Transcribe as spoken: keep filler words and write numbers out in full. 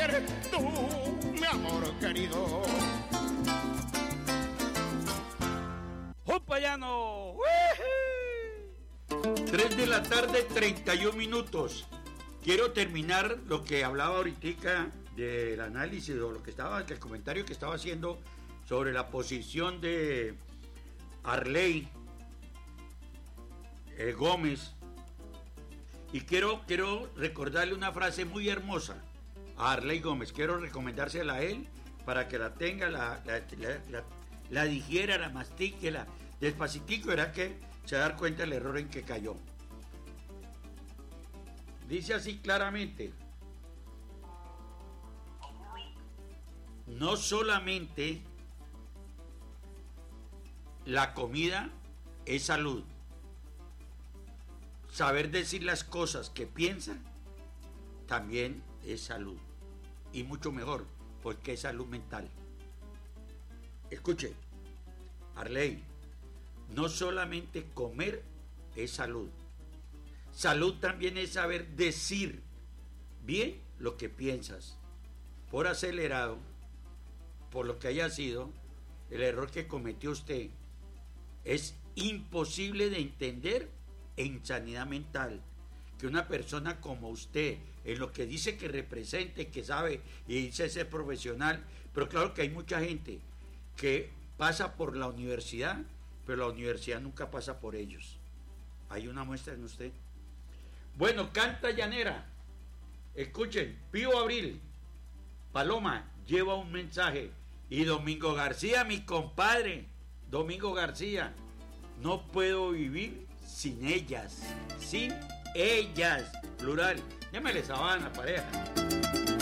ser tú, mi amor querido. ¡Opa, llano! tres de la tarde, treinta y un minutos. Quiero terminar lo que hablaba ahorita del análisis o lo que estaba, el comentario que estaba haciendo sobre la posición de Arley eh, Gómez. Y quiero, quiero recordarle una frase muy hermosa a Arley Gómez. Quiero recomendársela a él para que la tenga, la, la, la, la, la digiera, la mastique, la despacitico, verá que se va a dar cuenta del error en que cayó. Dice así claramente: no solamente la comida es salud, saber decir las cosas que piensan también es salud, y mucho mejor, porque es salud mental. Escuche, Arley, no solamente comer es salud, salud también es saber decir bien lo que piensas. Por acelerado, por lo que haya sido el error que cometió usted, es imposible de entender en sanidad mental que una persona como usted, en lo que dice que represente, que sabe y dice ser profesional, pero claro que hay mucha gente que pasa por la universidad, pero la universidad nunca pasa por ellos. Hay una muestra en usted. Bueno, canta llanera. Escuchen, Pío Abril, Paloma lleva un mensaje. Y Domingo García, mi compadre, Domingo García, no puedo vivir sin ellas, sin ellas, plural. Llámale Sabana, pareja.